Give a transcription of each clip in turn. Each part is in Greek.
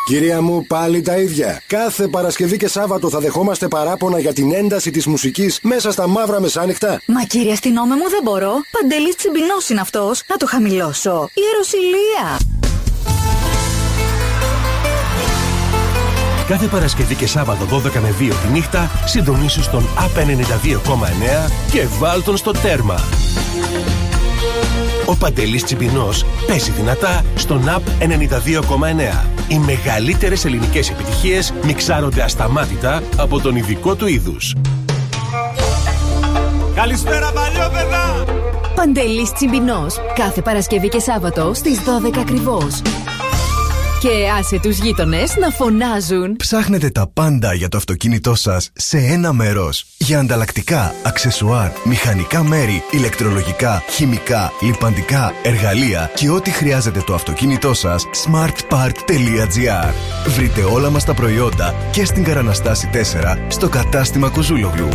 Κυρία μου, πάλι τα ίδια. Κάθε Παρασκευή και Σάββατο θα δεχόμαστε παράπονα για την ένταση της μουσικής μέσα στα μαύρα μεσάνυχτα. Μα κύριε αστυνόμε μου, δεν μπορώ. Παντελής Τσιμπινός είναι αυτός. Να το χαμηλώσω. Ιεροσυλία. Κάθε Παρασκευή και Σάββατο 12 με 2 τη νύχτα συντονίσου στον Up 92,9 και βάλ τον στο τέρμα. Ο Παντελής Τσιμπινός παίζει δυνατά στον Up 92,9. Οι μεγαλύτερες ελληνικές επιτυχίες μιξάρονται ασταμάτητα από τον ειδικό του είδους. Καλησπέρα παλιόπαιδα! Παντελής Τσιμπινός, κάθε Παρασκευή και Σάββατο στις 12 ακριβώς. Και άσε τους γείτονες να φωνάζουν. Ψάχνετε τα πάντα για το αυτοκίνητό σας σε ένα μέρος. Για ανταλλακτικά, αξεσουάρ, μηχανικά μέρη, ηλεκτρολογικά, χημικά, λιπαντικά, εργαλεία και ό,τι χρειάζεται το αυτοκίνητό σας, smartpart.gr. Βρείτε όλα μας τα προϊόντα και στην Καραναστάση 4 στο κατάστημα Κουζούλογλου.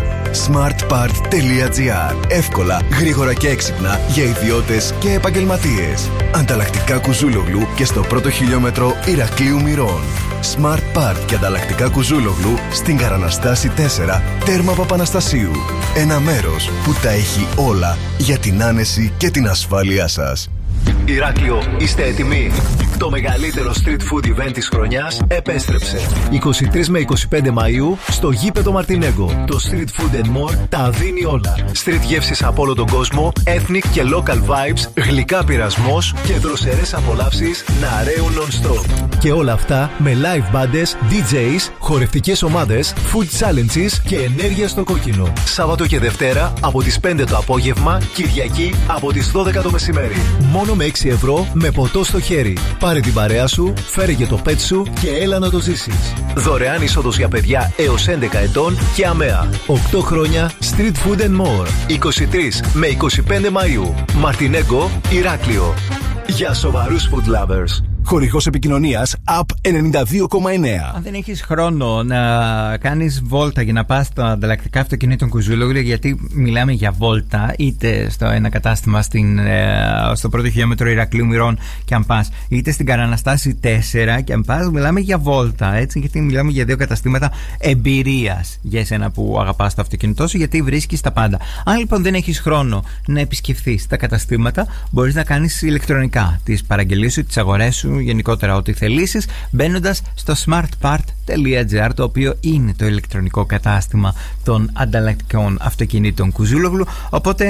smartpart.gr. Εύκολα, γρήγορα και έξυπνα για ιδιώτες και επαγγελματίες. Ανταλλακτικά Κουζούλογλου και στο πρώτο χιλιόμετρο Ηρακλείου Μυρών. Smart Park και ανταλλακτικά Κουζούλογλου στην Καραναστάση 4, τέρμα Παπαναστασίου. Ένα μέρος που τα έχει όλα για την άνεση και την ασφάλειά σας. Ηράκλειο, είστε έτοιμοι? Το μεγαλύτερο street food event της χρονιάς επέστρεψε. 23 με 25 Μαΐου στο γήπεδο Μαρτινέγκο. Το Street Food and More τα δίνει όλα. Street γεύσεις από όλο τον κόσμο, ethnic και local vibes, γλυκά πειρασμός και δροσερές απολαύσεις να ρέουν non-stop. Και όλα αυτά με live bands, DJs, χορευτικές ομάδες, food challenges και ενέργεια στο κόκκινο. Σάββατο και Δευτέρα από τις 5 το απόγευμα, Κυριακή από τις 12 το μεσημέρι. Μόνο με 6 ευρώ με ποτό στο χέρι. Πάρε την παρέα σου, φέρε και το pet σου και έλα να το ζήσεις. Δωρεάν είσοδος για παιδιά έως 11 ετών και αμαία. 8 χρόνια Street Food and More. 23 με 25 Μαΐου. Μαρτινέγκο, Ηράκλειο. Για σοβαρούς food lovers. Χορηγός επικοινωνίας Up 92,9. Αν δεν έχεις χρόνο να κάνεις βόλτα για να πας στα ανταλλακτικά αυτοκινήτων Κουζούλογλου, γιατί μιλάμε για βόλτα, είτε στο ένα κατάστημα στο πρώτο χιλιόμετρο Ηρακλείου Μυρών και αν πας, είτε στην Καραναστάση 4 και αν πας, μιλάμε για βόλτα, έτσι, γιατί μιλάμε για δύο καταστήματα εμπειρίας για εσένα που αγαπάς το αυτοκίνητό σου, γιατί βρίσκεις τα πάντα. Αν λοιπόν δεν έχεις χρόνο να επισκεφθείς τα καταστήματα, μπορείς να κάνεις ηλεκτρονικά τις παραγγελίες σου, τις αγορές σου, γενικότερα ό,τι θελήσεις, μπαίνοντας στο smartpart.gr, το οποίο είναι το ηλεκτρονικό κατάστημα των ανταλλακτικών αυτοκινήτων Κουζούλογλου. Οπότε